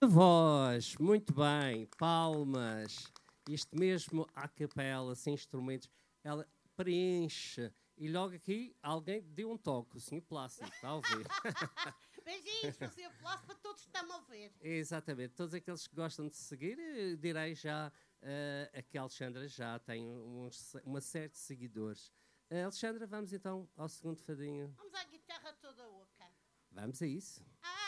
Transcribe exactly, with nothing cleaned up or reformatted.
Voz, muito bem, palmas. Isto mesmo à capela, sem instrumentos, ela preenche. E logo aqui alguém deu um toque, o senhor Plácido, está a ouvir? Beijinhos para o senhor Plácido, para todos que estão a ouvir. Exatamente, todos aqueles que gostam de seguir, eh, direi já uh, que a Alexandra já tem uns, uma série de seguidores. Uh, Alexandra, vamos então ao segundo fadinho. Vamos à guitarra toda oca. Vamos a isso. Ah!